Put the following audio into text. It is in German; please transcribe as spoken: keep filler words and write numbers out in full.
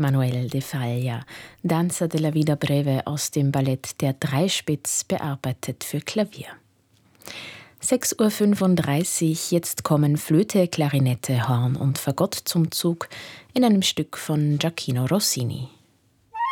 Manuel de Falla, Danza della Vida Breve aus dem Ballett Der Dreispitz, bearbeitet für Klavier. sechs Uhr fünfunddreißig, jetzt kommen Flöte, Klarinette, Horn und Fagott zum Zug in einem Stück von Gioachino Rossini.